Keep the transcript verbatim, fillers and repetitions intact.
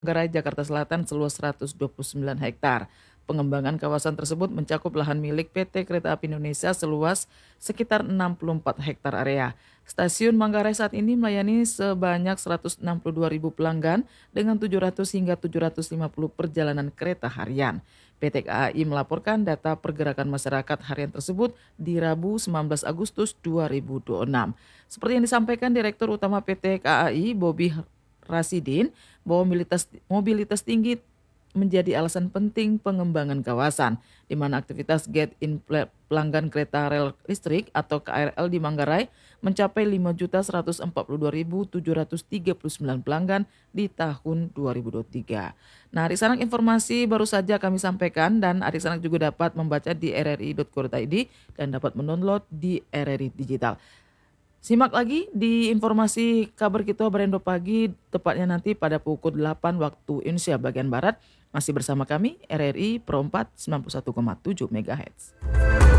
Manggarai, Jakarta Selatan seluas seratus dua puluh sembilan hektar. Pengembangan kawasan tersebut mencakup lahan milik P T Kereta Api Indonesia seluas sekitar enam puluh empat hektar area. Stasiun Manggarai saat ini melayani sebanyak seratus enam puluh dua ribu pelanggan dengan tujuh ratus hingga tujuh ratus lima puluh perjalanan kereta harian. P T K A I melaporkan data pergerakan masyarakat harian tersebut di Rabu sembilan belas Agustus dua ribu dua puluh enam. Seperti yang disampaikan Direktur Utama P T K A I, Bobi Rasidin, bahwa mobilitas, mobilitas tinggi menjadi alasan penting pengembangan kawasan, di mana aktivitas get-in pelanggan kereta rel listrik atau K R L di Manggarai mencapai lima juta seratus empat puluh dua ribu tujuh ratus tiga puluh sembilan pelanggan di tahun dua ribu dua puluh tiga. Nah, Adik Sanak, informasi baru saja kami sampaikan dan Adik Sanak juga dapat membaca di r r i titik co titik i d dan dapat mendownload di R R I Digital. Simak lagi di informasi kabar kita Berendo Pagi, tepatnya nanti pada pukul delapan waktu Indonesia bagian Barat. Masih bersama kami R R I Pro empat sembilan puluh satu koma tujuh MHz.